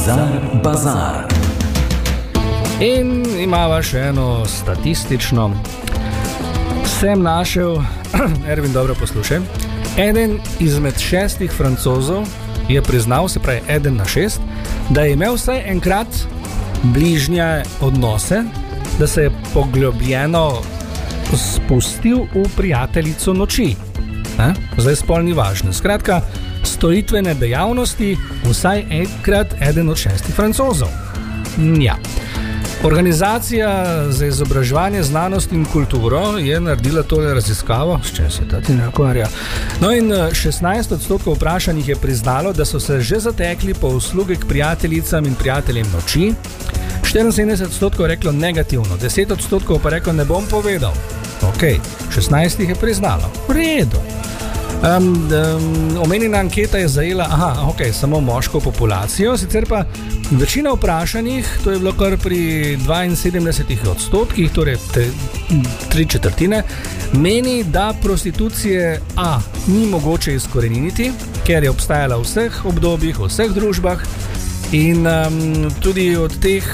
Bizar Bazar. In imava še eno statistično. Sem našel, Ervin, dobro poslušaj, eden izmed 6 Francozov je priznal, se pravi 1 na 6, da je imel vsaj enkrat bližnje odnose, da se je poglobljeno spustil v prijateljico noči. Zdaj spol ni važno. Skratka, storitvene dejavnosti vsaj enkrat 1 od 6 Francozov. Ja. Organizacija za izobraževanje, znanost in kulturo je naredila tole raziskavo, s čem se ta ti ne ukvarja. No in 16% vprašanih je priznalo, da so se že zatekli po usluge k prijateljicam in prijateljem noči, 74% je reklo negativno, 10% pa reklo ne bom povedal. Ok, 16 je priznalo. V redu. Omenjena anketa je zajela samo moško populacijo, sicer pa večina vprašanih, to je bilo kar pri 72%, torej 3/4, meni, da prostitucije ni mogoče izkoreniniti, ker je obstajala v vseh obdobjih, v vseh družbah. In tudi od teh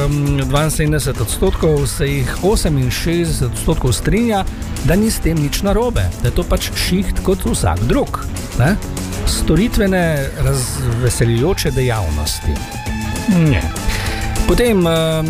72% se jih 68% strinja, da ni s tem nič narobe, da je to pač šiht kot vsak drug. Ne? Storitvene razveseljujoče dejavnosti. Ne. Potem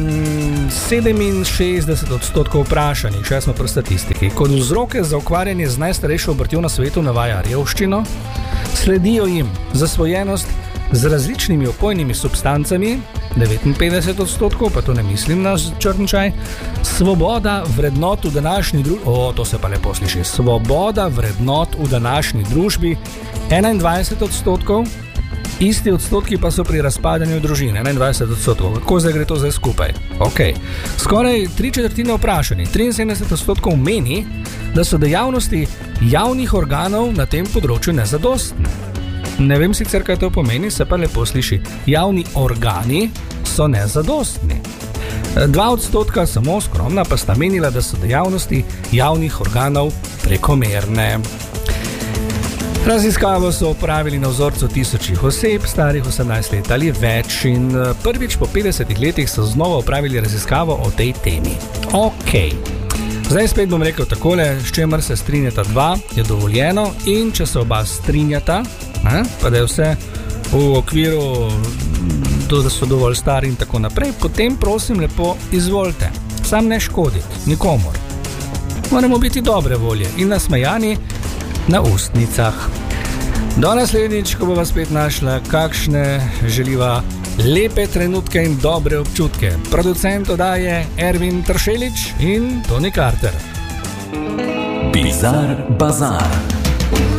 67% vprašanih, še smo pri statistiki, kot vzroke za ukvarjanje z najstarejšo obrtjo na svetu navaja revščino, sledijo jim zasvojenost z različnimi opojnimi substancami, 59%, pa to ne mislim na črn čaj, svoboda vrednot v današnji družbi, to se pa lepo sliši, svoboda vrednot v današnji družbi, 21%, isti odstotki pa so pri razpadanju družine, 21%. Kako zdaj gre to zdaj skupaj? Ok. Skoraj 3/4 vprašanih, 73% meni, da so dejavnosti javnih organov na tem področju nezadostne. Ne vem sicer, kaj to pomeni, se pa lepo sliši. Javni organi so nezadostni. 2% samo skromna pa sta menila, da so dejavnosti javnih organov prekomerne. Raziskavo so opravili na vzorcu 1000 oseb, starih 18 let ali več, in prvič po 50 letih so znova opravili raziskavo o tej temi. Ok. Zdaj spet bom rekel takole, s čemer se strinjata dva, je dovoljeno, in če se oba strinjata, pa da je vse v okviru, da so dovolj stari in tako naprej, potem prosim lepo izvolite. Sam ne škoditi, nikomor. Moramo biti dobre volje in nasmejani na ustnicah. Do naslednjič, ko bova spet našla, kakšne želiva lepe trenutke in dobre občutke. Producent oddaje Ervin Tršelič in Toni Carter. Bizar Bazar.